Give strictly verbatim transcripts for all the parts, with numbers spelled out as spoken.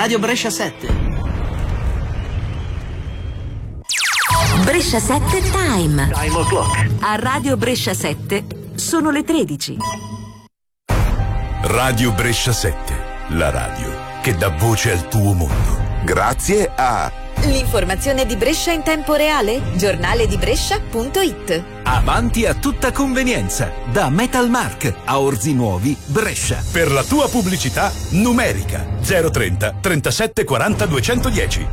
Radio Brescia sette. Brescia sette Time. Time o'clock. A Radio Brescia sette sono le tredici. Radio Brescia sette, la radio che dà voce al tuo mondo. Grazie a l'informazione di Brescia in tempo reale, giornale di Brescia punto it. Avanti a tutta convenienza, da Metal Mark a Orzi Nuovi, Brescia. Per la tua pubblicità numerica zero trenta trentasette quaranta duecentodieci.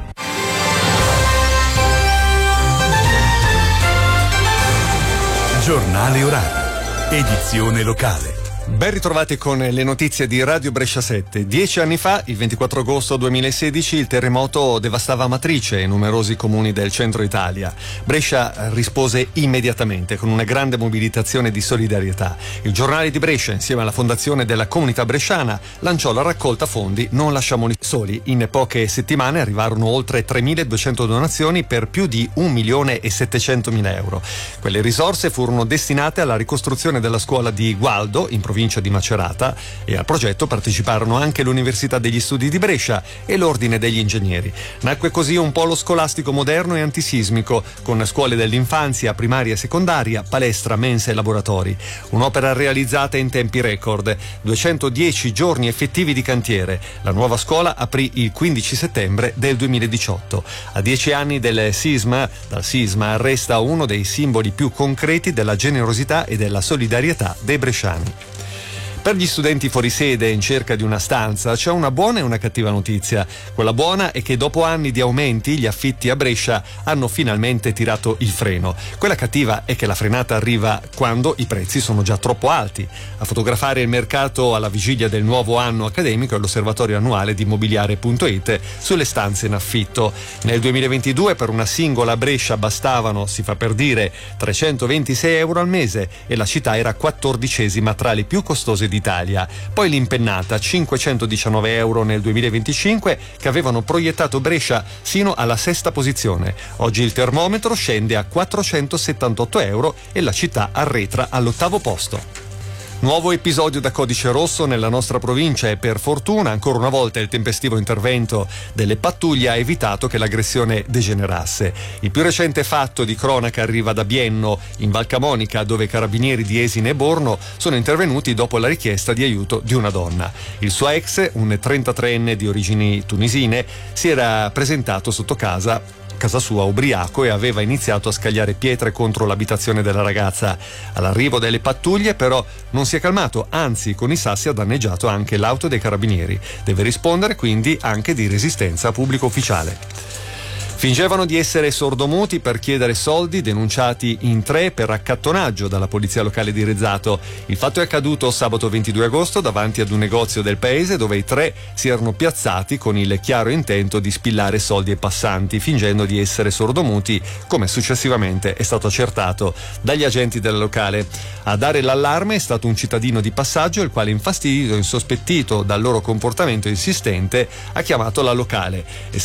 Giornale orario, edizione locale. Ben ritrovati con le notizie di Radio Brescia sette. Dieci anni fa, il ventiquattro agosto duemilasedici, il terremoto devastava Amatrice e numerosi comuni del centro Italia. Brescia rispose immediatamente con una grande mobilitazione di solidarietà. Il giornale di Brescia, insieme alla fondazione della comunità bresciana, lanciò la raccolta fondi Non lasciamoli soli. In poche settimane arrivarono oltre tremiladuecento donazioni per più di un milione e settecentomila euro. Quelle risorse furono destinate alla ricostruzione della scuola di Gualdo, in provincia di Macerata, e al progetto parteciparono anche l'Università degli Studi di Brescia e l'Ordine degli Ingegneri. Nacque così un polo scolastico moderno e antisismico, con scuole dell'infanzia, primaria e secondaria, palestra, mensa e laboratori. Un'opera realizzata in tempi record, duecentodieci giorni effettivi di cantiere. La nuova scuola aprì il quindici settembre del duemiladiciotto. A dieci anni del sisma, dal sisma resta uno dei simboli più concreti della generosità e della solidarietà dei bresciani. Per gli studenti fuori sede in cerca di una stanza c'è una buona e una cattiva notizia. Quella buona è che dopo anni di aumenti gli affitti a Brescia hanno finalmente tirato il freno. Quella cattiva è che la frenata arriva quando i prezzi sono già troppo alti. A fotografare il mercato alla vigilia del nuovo anno accademico è l'osservatorio annuale di immobiliare punto it sulle stanze in affitto. Nel duemilaventidue per una singola Brescia bastavano, si fa per dire, trecentoventisei euro al mese e la città era quattordicesima tra le più costose d'Italia. Poi l'impennata, cinquecentodiciannove euro nel duemilaventicinque, che avevano proiettato Brescia sino alla sesta posizione. Oggi il termometro scende a quattrocentosettantotto euro e la città arretra all'ottavo posto. Nuovo episodio da codice rosso nella nostra provincia e per fortuna ancora una volta il tempestivo intervento delle pattuglie ha evitato che l'aggressione degenerasse. Il più recente fatto di cronaca arriva da Bienno, in Val Camonica, dove i carabinieri di Esine e Borno sono intervenuti dopo la richiesta di aiuto di una donna. Il suo ex, un trentatreenne di origini tunisine, si era presentato sotto casa casa sua ubriaco e aveva iniziato a scagliare pietre contro l'abitazione della ragazza. All'arrivo delle pattuglie però non si è calmato, anzi con i sassi ha danneggiato anche l'auto dei carabinieri. Deve rispondere quindi anche di resistenza a pubblico ufficiale. Fingevano di essere sordomuti per chiedere soldi, denunciati in tre per accattonaggio dalla polizia locale di Rezzato. Il fatto è accaduto sabato ventidue agosto davanti ad un negozio del paese dove i tre si erano piazzati con il chiaro intento di spillare soldi ai passanti, fingendo di essere sordomuti, come successivamente è stato accertato dagli agenti del locale. A dare l'allarme è stato un cittadino di passaggio, il quale, infastidito e insospettito dal loro comportamento insistente, ha chiamato la locale.